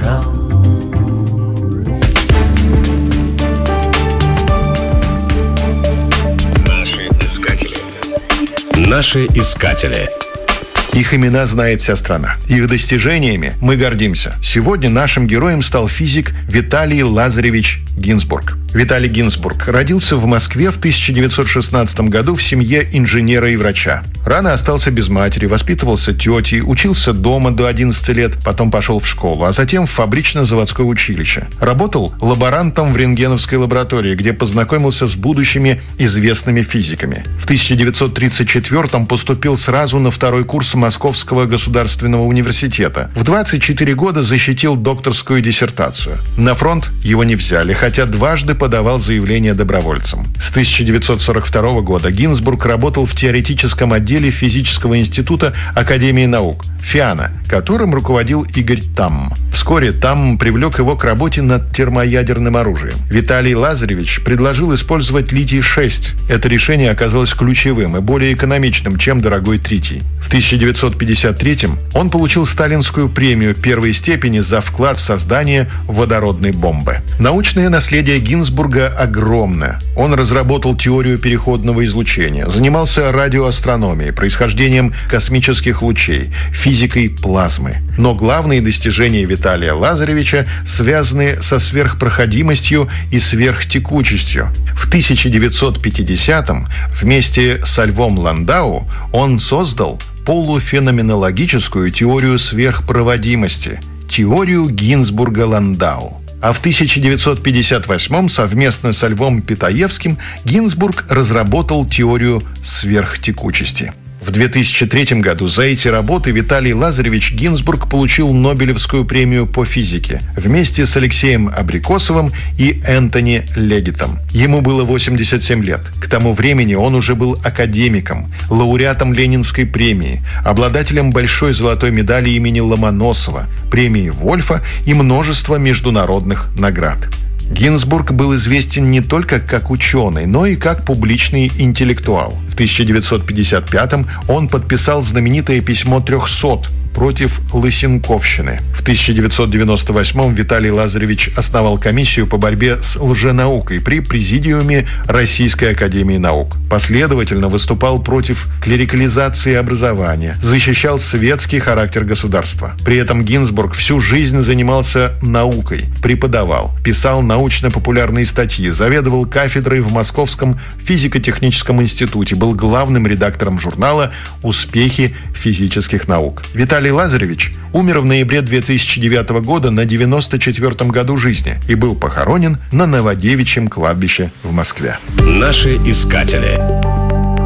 журнал. Наши искатели. Их имена знает вся страна. Их достижениями мы гордимся. Сегодня нашим героем стал физик Виталий Лазаревич Гинзбург. Виталий Гинзбург родился в Москве в 1916 году в семье инженера и врача. Рано остался без матери, воспитывался тетей, учился дома до 11 лет, потом пошел в школу, а затем в фабрично-заводское училище. Работал лаборантом в рентгеновской лаборатории, где познакомился с будущими известными физиками. В 1934-м поступил сразу на второй курс Московского государственного университета. В 24 года защитил докторскую диссертацию. На фронт его не взяли, хотя дважды подавал заявление добровольцам. С 1942 года Гинзбург работал в теоретическом отделе физического института Академии наук ФИАНа, которым руководил Игорь Тамм. Вскоре Тамм привлек его к работе над термоядерным оружием. Виталий Лазаревич предложил использовать литий-6. Это решение оказалось ключевым и более экономичным, чем дорогой тритий. В 1953-м он получил сталинскую премию первой степени за вклад в создание водородной бомбы. Научное наследие Гинзбурга огромно. Он разработал теорию переходного излучения, занимался радиоастрономией, происхождением космических лучей, физикой плазмы. Но главные достижения Виталия Лазаревича связаны со сверхпроходимостью и сверхтекучестью. В 1950-м вместе со Львом Ландау он создал полуфеноменологическую теорию сверхпроводимости, теорию Гинзбурга-Ландау. А в 1958-м совместно со Львом Питаевским Гинзбург разработал теорию сверхтекучести. В 2003 году за эти работы Виталий Лазаревич Гинзбург получил Нобелевскую премию по физике вместе с Алексеем Абрикосовым и Энтони Леггитом. Ему было 87 лет. К тому времени он уже был академиком, лауреатом Ленинской премии, обладателем большой золотой медали имени Ломоносова, премии Вольфа и множества международных наград. Гинзбург был известен не только как ученый, но и как публичный интеллектуал. В 1955-м он подписал знаменитое письмо 300 против лысенковщины. В 1998-м Виталий Лазаревич основал комиссию по борьбе с лженаукой при Президиуме Российской академии наук. Последовательно выступал против клерикализации образования, защищал светский характер государства. При этом Гинзбург всю жизнь занимался наукой, преподавал, писал научно-популярные статьи, заведовал кафедрой в Московском физико-техническом институте, был главным редактором журнала «Успехи физических наук». Виталий Лазаревич умер в ноябре 2009 года на 94-м году жизни и был похоронен на Новодевичьем кладбище в Москве. Наши искатели.